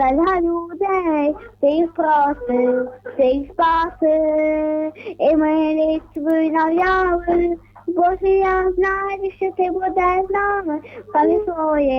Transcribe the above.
Для людей ти їх просив, ти їх спаси, і милість винавляли. Боже, я знаю, що ти будеш з нами, хай своє